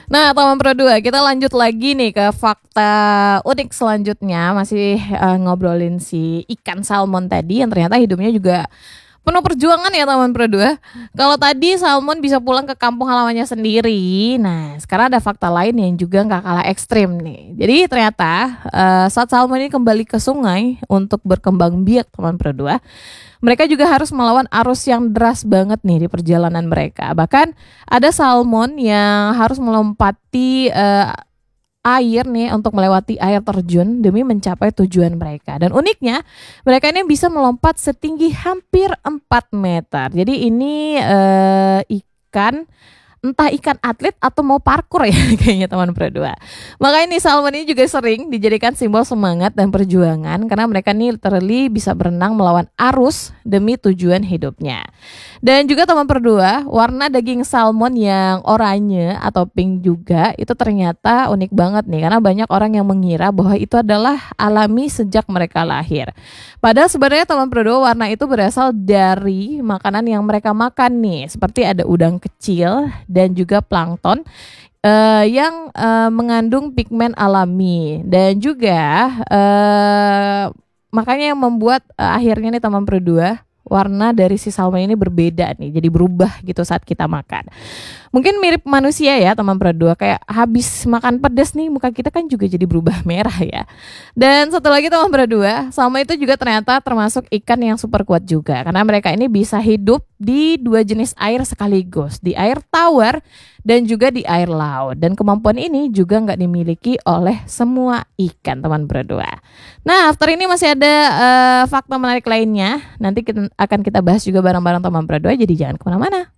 Nah, teman Pro 2, kita lanjut lagi nih ke fakta unik selanjutnya. Masih ngobrolin si ikan salmon tadi yang ternyata hidupnya juga penuh perjuangan ya teman Pro 2. Kalau tadi salmon bisa pulang ke kampung halamannya sendiri. Nah, sekarang ada fakta lain yang juga nggak kalah ekstrim nih. Jadi ternyata saat salmon ini kembali ke sungai untuk berkembang biak teman Pro 2, mereka juga harus melawan arus yang deras banget nih di perjalanan mereka. Bahkan ada salmon yang harus melompati air nih untuk melewati air terjun demi mencapai tujuan mereka. Dan uniknya, mereka ini bisa melompat setinggi hampir 4 meter. Jadi ini ikan, entah ikan atlet atau mau parkur ya kayaknya teman Pro 2. Makanya nih salmon ini juga sering dijadikan simbol semangat dan perjuangan karena mereka nih literally bisa berenang melawan arus demi tujuan hidupnya. Dan juga teman Pro 2, warna daging salmon yang oranye atau pink juga itu ternyata unik banget nih karena banyak orang yang mengira bahwa itu adalah alami sejak mereka lahir. Padahal sebenarnya teman Pro 2, warna itu berasal dari makanan yang mereka makan nih, seperti ada udang kecil dan juga plankton yang mengandung pigmen alami dan juga makanya yang membuat akhirnya nih teman Pro 2, warna dari si salmon ini berbeda nih, jadi berubah gitu saat kita makan. Mungkin mirip manusia ya teman Pro 2, kayak habis makan pedas nih muka kita kan juga jadi berubah merah ya. Dan satu lagi teman Pro 2, salmon itu juga ternyata termasuk ikan yang super kuat juga karena mereka ini bisa hidup di 2 jenis air sekaligus, di air tawar dan juga di air laut. Dan kemampuan ini juga nggak dimiliki oleh semua ikan teman Pro 2. Nah, after ini masih ada fakta menarik lainnya. Nanti akan kita bahas juga bareng-bareng teman Pro 2, jadi jangan kemana-mana.